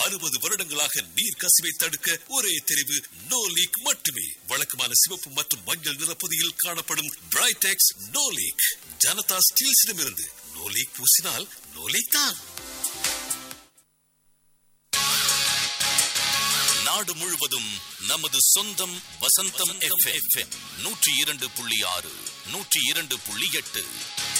60 வருடங்களாக நீர் கசிவை தடுக்க ஒரே தெரிவு நோ லீக் மட்டுமே. வழக்கமான சிவப்பு மற்றும் மஞ்சள் நிறப்பொதியில் காணப்படும் பிரைடெக்ஸ் no league. Janata ஸ்டீல்ஸிடமிருந்து no league பூசினால் no league தான். நாடு முழுவதும் நமது சொந்தம் வசந்தம் FM 102.6 102.8